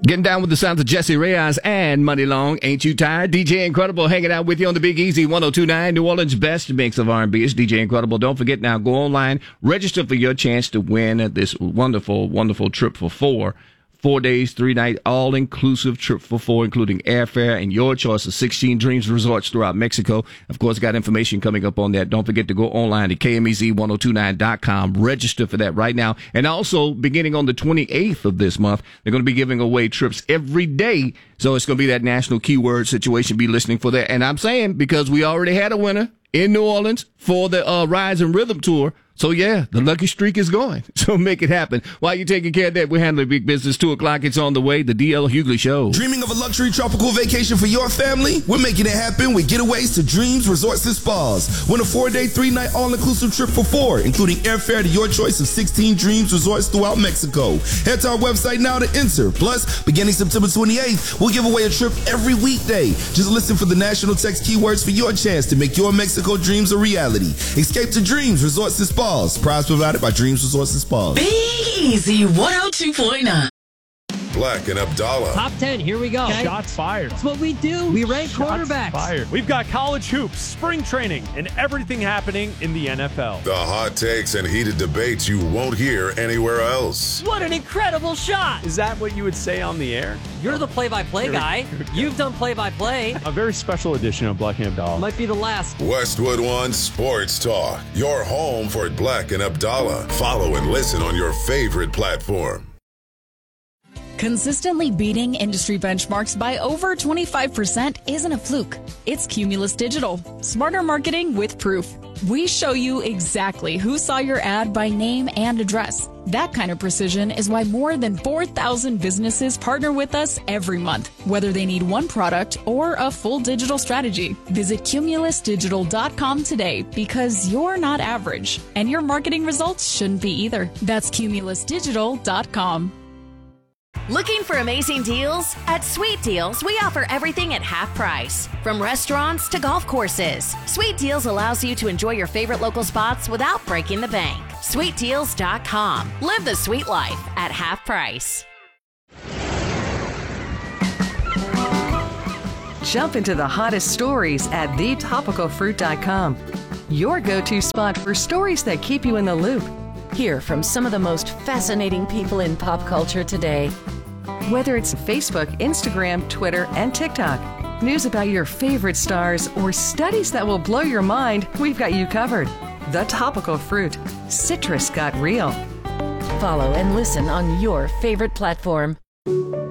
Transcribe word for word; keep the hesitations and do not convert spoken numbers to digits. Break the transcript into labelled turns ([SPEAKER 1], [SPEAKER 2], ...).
[SPEAKER 1] Getting down with the sounds of Jesse Reyes and Money Long. Ain't you tired? D J Incredible hanging out with you on the Big Easy one oh two point nine, New Orleans' best mix of R and B. It's D J Incredible. Don't forget now, go online, register for your chance to win this wonderful, wonderful trip for four. Four days, three nights, all-inclusive trip for four, including airfare and your choice of sixteen Dreams resorts throughout Mexico. Of course, got information coming up on that. Don't forget to go online to K M E Z ten twenty-nine dot com. Register for that right now. And also, beginning on the twenty-eighth of this month, they're going to be giving away trips every day. So it's going to be that national keyword situation. Be listening for that. And I'm saying, because we already had a winner in New Orleans for the uh, Rise and Rhythm Tour. So, yeah, the lucky streak is going. So make it happen. While you're taking care of that, we're handling big business. two o'clock, it's on the way. The D L Hughley Show.
[SPEAKER 2] Dreaming of a luxury tropical vacation for your family? We're making it happen with Getaways to Dreams Resorts and Spas. Win a four-day, three-night all-inclusive trip for four, including airfare to your choice of sixteen Dreams Resorts throughout Mexico. Head to our website now to enter. Plus, beginning September twenty-eighth, we'll give away a trip every weekday. Just listen for the national text keywords for your chance to make your Mexico dreams a reality. Escape to Dreams Resorts and Spas. Prize provided by Dreams Resorts and Spas.
[SPEAKER 3] Big Easy one oh two point nine.
[SPEAKER 4] Black and Abdallah.
[SPEAKER 5] Top ten, here we go.
[SPEAKER 6] Okay. Shots fired.
[SPEAKER 5] That's what we do. We rank
[SPEAKER 6] Shots
[SPEAKER 5] quarterbacks.
[SPEAKER 6] Fired. We've got college hoops, spring training, and everything happening in the N F L.
[SPEAKER 4] The hot takes and heated debates you won't hear anywhere else.
[SPEAKER 5] What an incredible shot.
[SPEAKER 6] Is that what you would say on the air?
[SPEAKER 5] You're the play-by-play guy. You've done play-by-play.
[SPEAKER 6] A very special edition of Black and Abdallah.
[SPEAKER 5] Might be the last.
[SPEAKER 4] Westwood One Sports Talk. Your home for Black and Abdallah. Follow and listen on your favorite platform.
[SPEAKER 7] Consistently beating industry benchmarks by over twenty-five percent isn't a fluke. It's Cumulus Digital. Smarter marketing with proof. We show you exactly who saw your ad by name and address. That kind of precision is why more than four thousand businesses partner with us every month, whether they need one product or a full digital strategy. Visit cumulus digital dot com today, because you're not average, and your marketing results shouldn't be either. That's cumulus digital dot com.
[SPEAKER 8] Looking for amazing deals? At Sweet Deals, we offer everything at half price. From restaurants to golf courses, Sweet Deals allows you to enjoy your favorite local spots without breaking the bank. sweet deals dot com. Live the sweet life at half price.
[SPEAKER 9] Jump into the hottest stories at the topical fruit dot com. Your go-to spot for stories that keep you in the loop.
[SPEAKER 10] Hear from some of the most fascinating people in pop culture today.
[SPEAKER 9] Whether it's Facebook, Instagram, Twitter, and TikTok, news about your favorite stars, or studies that will blow your mind, we've got you covered. The Topical Fruit. Citrus got real.
[SPEAKER 10] Follow and listen on your favorite platform.